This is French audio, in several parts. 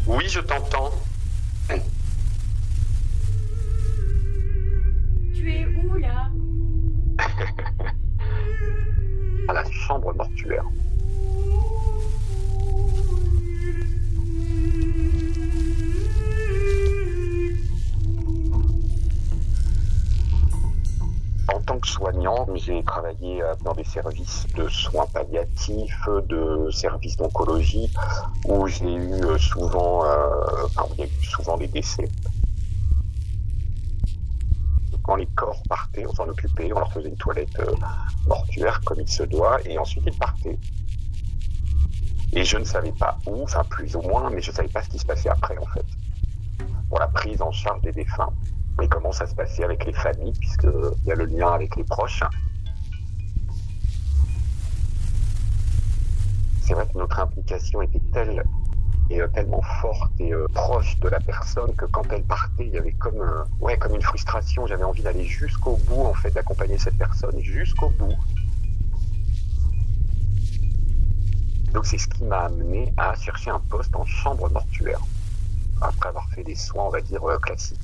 Oui, je t'entends. Tu es où là? À la chambre mortuaire. En tant que soignant, j'ai travaillé dans des services de soins palliatifs, de services d'oncologie, où j'ai eu souvent, il y a eu souvent des décès. Quand les corps partaient, on s'en occupait, on leur faisait une toilette mortuaire comme il se doit, et ensuite ils partaient. Et je ne savais pas où, enfin plus ou moins, mais je ne savais pas ce qui se passait après en fait, pour la prise en charge des défunts. Et comment ça se passait avec les familles, puisqu'il y a le lien avec les proches. C'est vrai que notre implication était telle et tellement forte et proche de la personne que quand elle partait, il y avait comme une frustration. J'avais envie d'aller jusqu'au bout, en fait, d'accompagner cette personne jusqu'au bout. Donc c'est ce qui m'a amené à chercher un poste en chambre mortuaire, après avoir fait des soins, on va dire, classiques.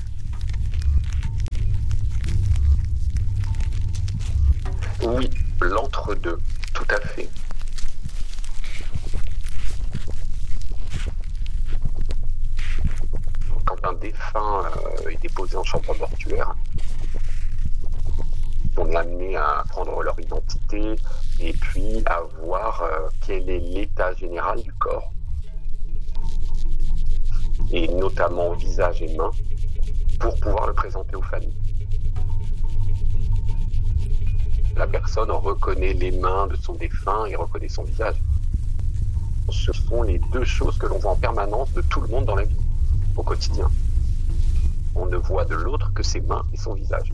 Oui, l'entre-deux, tout à fait. Quand un défunt est déposé en chambre mortuaire, on est amené à prendre leur identité et puis à voir quel est l'état général du corps, et notamment visage et mains, pour pouvoir le présenter aux familles. La personne reconnaît les mains de son défunt et reconnaît son visage. Ce sont les deux choses que l'on voit en permanence de tout le monde dans la vie, au quotidien. On ne voit de l'autre que ses mains et son visage.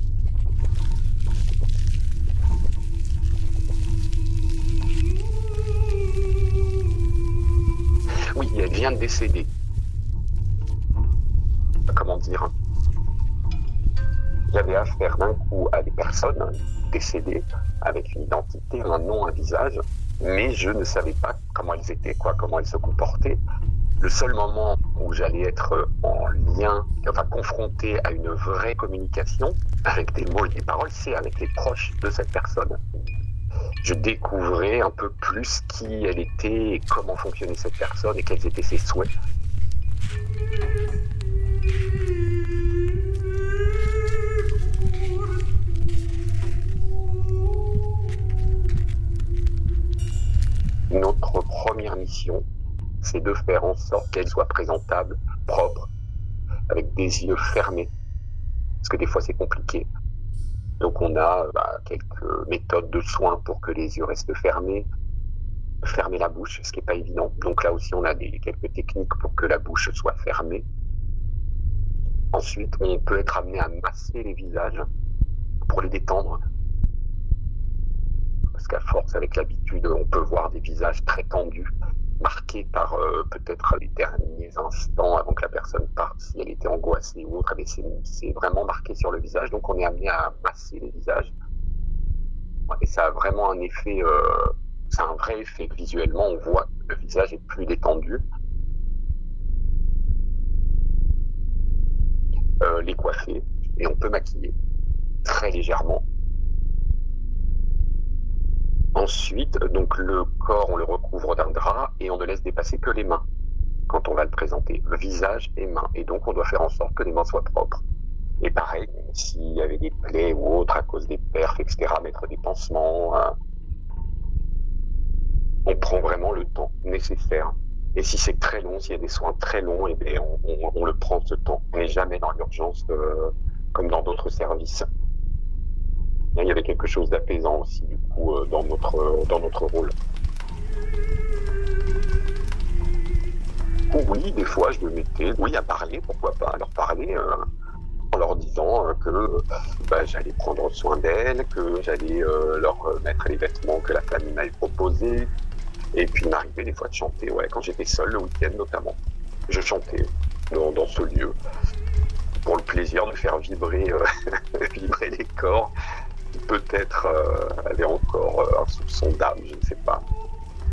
Oui, elle vient de décéder. Comment dire ? J'avais affaire d'un coup à des personnes décédées avec une identité, un nom, un visage, mais je ne savais pas comment elles étaient, comment elles se comportaient. Le seul moment où j'allais être en lien, confronté à une vraie communication avec des mots et des paroles, c'est avec les proches de cette personne. Je découvrais un peu plus qui elle était et comment fonctionnait cette personne et quels étaient ses souhaits. Notre première mission, c'est de faire en sorte qu'elle soit présentable, propre, avec des yeux fermés, parce que des fois c'est compliqué. Donc on a quelques méthodes de soins pour que les yeux restent fermés, fermer la bouche, ce qui n'est pas évident. Donc là aussi on a quelques techniques pour que la bouche soit fermée. Ensuite on peut être amené à masser les visages pour les détendre. Parce qu'à force, avec l'habitude, on peut voir des visages très tendus, marqués par peut-être les derniers instants avant que la personne parte, si elle était angoissée ou autre. C'est vraiment marqué sur le visage, donc on est amené à masser les visages. Et ça a vraiment un effet, c'est un vrai effet. Visuellement, on voit que le visage est plus détendu. Les coiffer, et on peut maquiller très légèrement. Ensuite, donc le corps, on le recouvre d'un drap et on ne laisse dépasser que les mains quand on va le présenter, le visage et mains. Et donc, on doit faire en sorte que les mains soient propres. Et pareil, s'il y avait des plaies ou autres à cause des perfs, etc., mettre des pansements, on prend vraiment le temps nécessaire. Et si c'est très long, s'il y a des soins très longs, eh bien, on le prend ce temps. On n'est jamais dans l'urgence comme dans d'autres services. Il y avait quelque chose d'apaisant aussi, du coup, dans notre rôle. Oui, des fois, je me mettais, à parler, pourquoi pas, à leur parler, en leur disant que j'allais prendre soin d'elles, que j'allais leur mettre les vêtements que la famille m'avait proposés. Et puis, il m'arrivait des fois de chanter, quand j'étais seul, le week-end notamment. Je chantais dans ce lieu, pour le plaisir de faire vibrer les corps. Peut-être avait encore un soupçon d'âme, je ne sais pas.